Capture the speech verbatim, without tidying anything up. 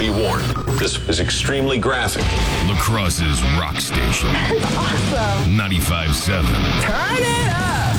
Be warned, this is extremely graphic. La Crosse's rock station. That's awesome. ninety-five seven. Turn it up.